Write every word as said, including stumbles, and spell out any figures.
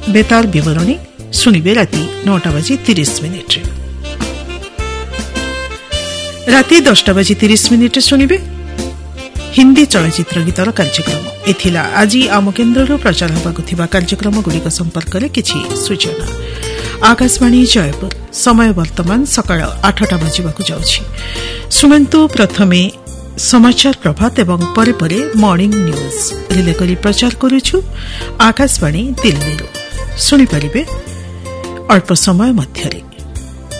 बेतार विवरणी शुणिबे राति नौटा बाजी तीस मिनिट राति दसटा बाजी तीस मिनिट शुणिबे हिंदी चलचित्र गीतर कार्यक्रम एथिला आज आम केन्द्र प्रचार होगा कार्यक्रम गुड़िक संपर्क में किछि सूचना। आकाशवाणी जयपुर समय वर्तमान सकाळ आठटा बाजिबाकु जाउछि। सुनंतु प्रथमे समाचार प्रभात एवं परे परे मॉर्निंग न्यूज रिले करी प्रचार करुछु आकाशवाणी दिल्ली। सुनि परिबे अल्प समय मध्यरे।